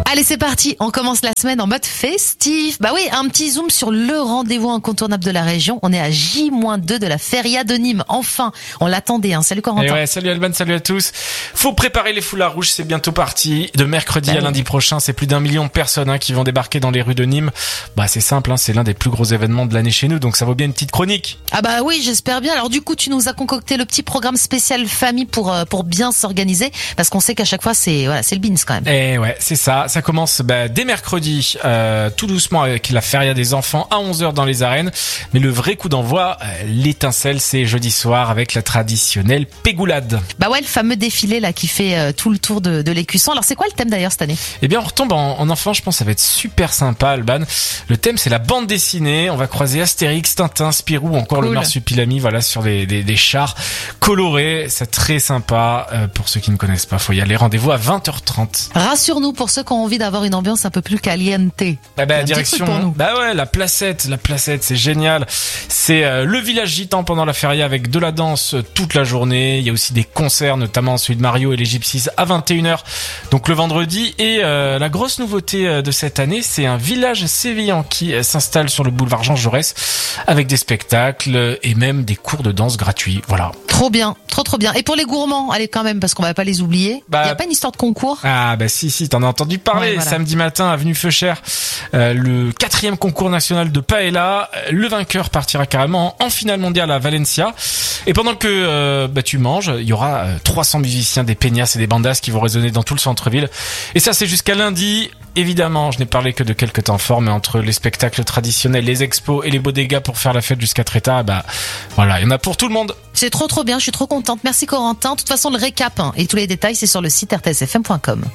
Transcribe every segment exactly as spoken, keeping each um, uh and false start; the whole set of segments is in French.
Allez, c'est parti. On commence la semaine en mode festif. Bah oui, un petit zoom sur le rendez-vous incontournable de la région. On est à J deux de la Feria de Nîmes. Enfin, on l'attendait. Hein. Salut Corentin. Et ouais, salut Alban, salut à tous. Faut préparer les foulards rouges, c'est bientôt parti. De mercredi bah à oui. lundi prochain, c'est plus d'un million de personnes hein, qui vont débarquer dans les rues de Nîmes. Bah c'est simple, hein, c'est l'un des plus gros événements de l'année chez nous, donc ça vaut bien une petite chronique. Ah bah oui, j'espère bien. Alors du coup, tu nous as concocté le petit programme spécial famille pour euh, pour bien s'organiser, parce qu'on sait qu'à chaque fois c'est voilà, c'est le beans quand même. Et ouais, c'est ça. Ça commence bah, dès mercredi, euh, tout doucement avec la Feria des enfants à onze heures dans les arènes. Mais le vrai coup d'envoi, euh, l'étincelle, c'est jeudi soir avec la traditionnelle pégoulade. Bah ouais, le fameux défilé là qui fait euh, tout le tour de, de l'écusson. Alors c'est quoi le thème d'ailleurs cette année ? Eh bien, on retombe en, en enfant. Je pense que ça va être super sympa, Alban. Le thème, c'est la bande dessinée. On va croiser Astérix, Tintin, Spirou, encore cool. Le Marsupilami, voilà, sur des, des, des chars colorés. C'est très sympa. Euh, pour ceux qui ne connaissent pas, faut y aller. Rendez-vous à vingt heures trente. Rassure-nous pour ceux qui ont envie d'avoir une ambiance un peu plus caliente. Bah, bah direction. Bah ouais, la placette, la placette, c'est génial. C'est euh, le village gitan pendant la feria avec de la danse toute la journée. Il y a aussi des concerts, notamment celui de Mario et les Gypsies à vingt et une heures. Donc le vendredi. Et euh, la grosse nouveauté de cette année, c'est un village sévillan qui euh, s'installe sur le boulevard Jean Jaurès avec des spectacles et même des cours de danse gratuits. Voilà. Trop bien, trop trop bien. Et pour les gourmands, allez quand même parce qu'on va pas les oublier. Bah, il y a pas une histoire de concours ? Ah bah si si, t'en as entendu parler. Ouais, voilà. Samedi matin, avenue Feuchère, euh, le quatrième concours national de paella. Le vainqueur partira carrément en finale mondiale à Valencia. Et pendant que euh, bah tu manges, il y aura euh, trois cents musiciens, des peñas et des bandas qui vont résonner dans tout le centre-ville. Et ça c'est jusqu'à lundi. Évidemment, je n'ai parlé que de quelques temps forts, mais entre les spectacles traditionnels, les expos et les bodegas pour faire la fête jusqu'à très tard, bah voilà, il y en a pour tout le monde. C'est trop trop bien, je suis trop contente. Merci Corentin. De toute façon, le récap hein, et tous les détails, c'est sur le site r t s f m point com.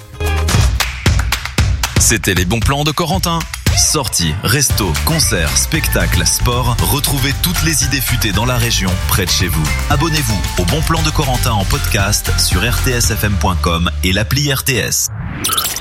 C'était les bons plans de Corentin. Sorties, restos, concerts, spectacles, sport. Retrouvez toutes les idées futées dans la région, près de chez vous. Abonnez-vous au Bon Plan de Corentin en podcast sur r t s f m point com et l'appli R T S.